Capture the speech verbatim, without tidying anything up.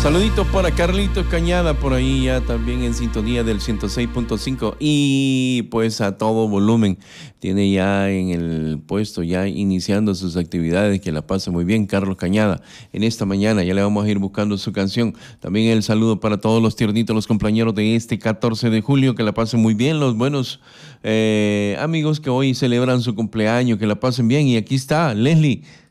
Saluditos para Carlitos Cañada, por ahí ya también en sintonía del ciento seis punto cinco y pues a todo volumen. Tiene ya en el puesto, ya iniciando sus actividades, que la pase muy bien Carlos Cañada. En esta mañana ya le vamos a ir buscando su canción. También el saludo para todos los tiernitos, los compañeros de este catorce de julio, que la pasen muy bien, los buenos eh, amigos que hoy celebran su cumpleaños, que la pasen bien. Y aquí está Leslie.